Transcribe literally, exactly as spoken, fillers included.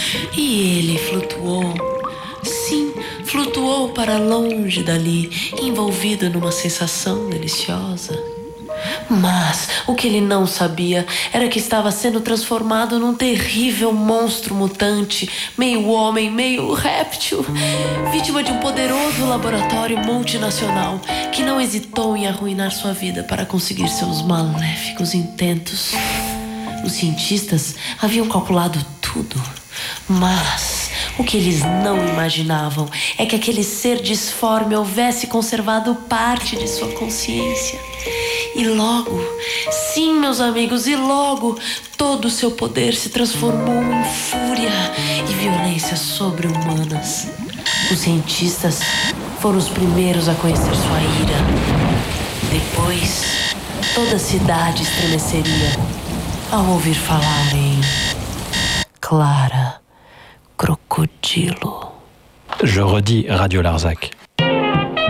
E ele flutuou. Sim, flutuou para longe dali, envolvido numa sensação deliciosa. Mas o que ele não sabia era que estava sendo transformado num terrível monstro mutante, meio homem, meio réptil, vítima de um poderoso laboratório multinacional que não hesitou em arruinar sua vida para conseguir seus maléficos intentos. Os cientistas haviam calculado tudo, mas o que eles não imaginavam é que aquele ser disforme houvesse conservado parte de sua consciência. E logo, sim, meus amigos, e logo, todo o seu poder se transformou em fúria e violências sobre-humanas. Os cientistas foram os primeiros a conhecer sua ira. Depois, toda a cidade estremeceria ao ouvir falar em Clara Crocodilo. Je redis Radio Larzac.